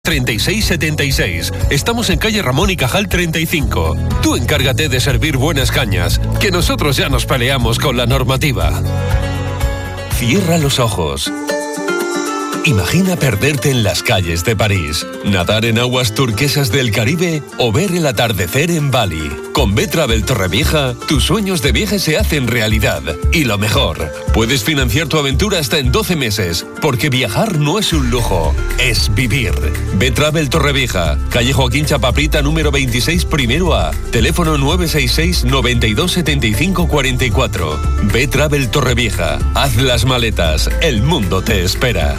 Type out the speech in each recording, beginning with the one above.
3676. Estamos en calle Ramón y Cajal 35. Tú encárgate de servir buenas cañas, que nosotros ya nos peleamos con la normativa. Cierra los ojos. Imagina perderte en las calles de París, nadar en aguas turquesas del Caribe o ver el atardecer en Bali. Con B-Travel Torrevieja, tus sueños de viaje se hacen realidad. Y lo mejor, puedes financiar tu aventura hasta en 12 meses, porque viajar no es un lujo, es vivir. B-Travel Torrevieja, calle Joaquín Chapaprita número 26, primero A, teléfono 966 92 75 44. B-Travel Torrevieja, haz las maletas, el mundo te espera.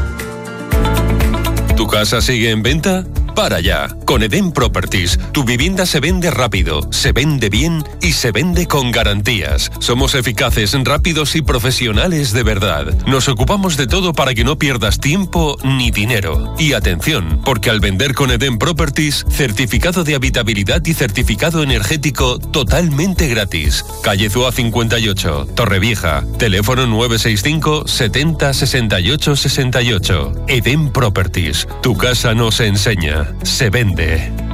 ¿Tu casa sigue en venta? Para ya. Con Edén Properties, tu vivienda se vende rápido, se vende bien y se vende con garantías. Somos eficaces, rápidos y profesionales de verdad. Nos ocupamos de todo para que no pierdas tiempo ni dinero. Y atención, porque al vender con Edén Properties, certificado de habitabilidad y certificado energético totalmente gratis. Calle Zúa 58, Torrevieja. Teléfono 965 70 68 68. Edén Properties. Tu casa no se enseña, se vende.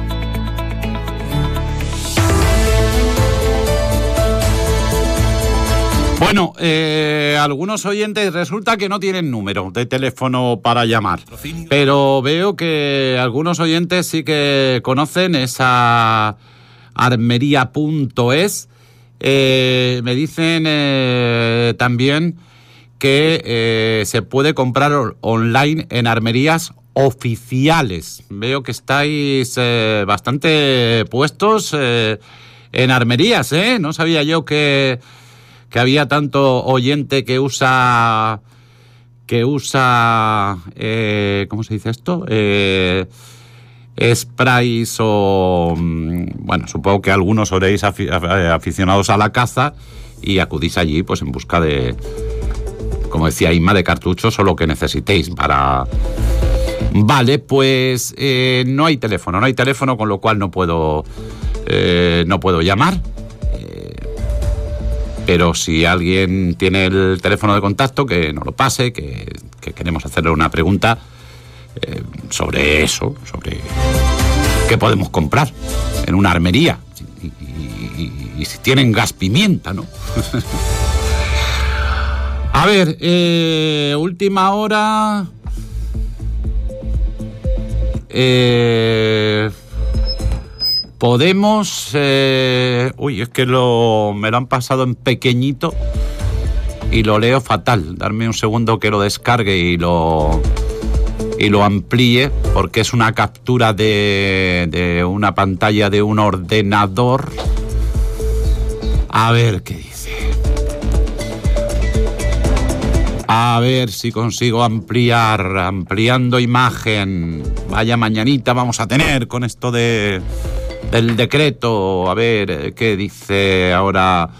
Bueno, algunos oyentes resulta que no tienen número de teléfono para llamar, pero veo que algunos oyentes sí que conocen esa armería.es. Me dicen también que se puede comprar online en armerías oficiales. Veo que estáis bastante puestos en armerías, ¿eh? No sabía yo que había tanto oyente que usa ¿cómo se dice esto? Sprays o... Bueno, supongo que algunos seréis aficionados a la caza y acudís allí pues en busca de, como decía Inma, de cartuchos o lo que necesitéis para... Vale, pues no hay teléfono, con lo cual no puedo llamar. Pero si alguien tiene el teléfono de contacto, que nos lo pase, que queremos hacerle una pregunta sobre eso, sobre qué podemos comprar en una armería. Y si tienen gas pimienta, ¿no? A ver, última hora... Podemos... uy, es que me lo han pasado en pequeñito y lo leo fatal. Darme un segundo que lo descargue y lo amplíe, porque es una captura de una pantalla de un ordenador. A ver qué dice. A ver si consigo ampliando imagen. Vaya mañanita vamos a tener con esto del decreto. A ver qué dice ahora.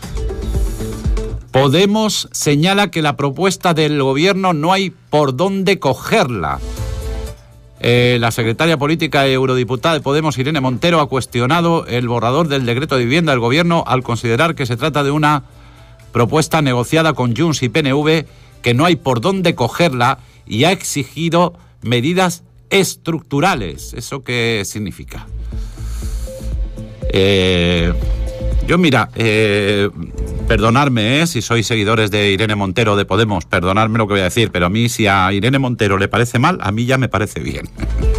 Podemos señala que la propuesta del gobierno no hay por dónde cogerla. La secretaria política e eurodiputada de Podemos, Irene Montero, ha cuestionado el borrador del decreto de vivienda del gobierno al considerar que se trata de una propuesta negociada con Junts y PNV, que no hay por dónde cogerla, y ha exigido medidas estructurales. ¿Eso qué significa? Yo, mira, perdonadme, si sois seguidores de Irene Montero de Podemos, perdonadme lo que voy a decir, pero a mí, si a Irene Montero le parece mal, a mí ya me parece bien.